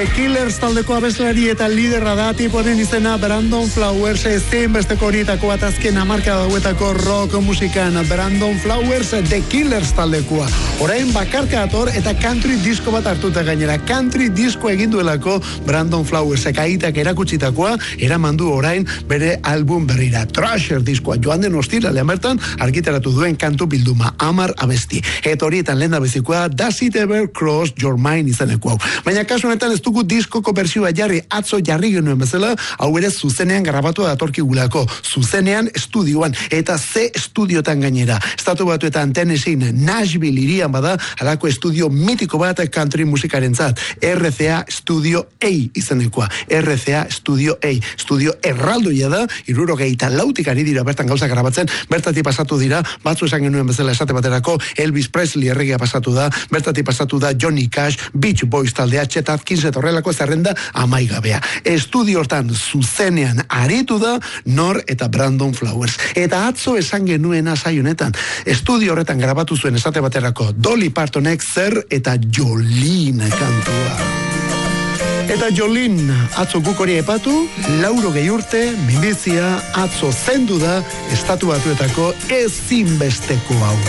The Killers taldeko abeslari eta liderra da, tiporen izena Brandon Flowers, ezin besteko horietako bat azken hamarkada hauetako rock musikan. Brandon Flowers, The Killers taldekoa. Orain bakarka dator eta country disko bat hartuta gainera. Country disko egin duelako Brandon Flowers, aitak erakutsitakoa, eramandu orain bere album berrira. Thrasher diskoa, joan den ostiralean bertan, argitaratu duen kantu bilduma, 10 abesti. Eta horietan lehen abestikoa, Does It Ever Cross Your Mind izeneko hau. Baina kasu honetan ez dugu diskoko bertsioa jarri, atzo jarri genuen bezala, hau ere zuzenean grabatu datorkigulako, zuzenean estudioan, eta ze estudiotan gainera. Estatu Batuetan Tennessee, Nashville irian bada, alako estudio mitiko bat country musikarentzat, RCA Studio A izenekoa, RCA Studio A, estudio erraldoia da, 74 ari dira bertan gauza grabatzen, bertatik pasatu dira, batzu esan genuen bezala esate baterako, Elvis Presley erregia pasatu da, bertatik pasatu da Johnny Cash, Beach Boys taldea, Chet Atkins eta horrelako zerrenda amaigabea. Estudio hortan zuzenean aritu da Nor eta Brandon Flowers. Eta atzo esan genuena saionetan, estudio horretan grabatu zuen esate baterako Dolly Partonek Zer eta Jolene kantua. Eta Jolene, atzo guk hori epatu, 80 urte, minbizia, atzo zendu da, Estatu Batuetako ezinbesteko hau.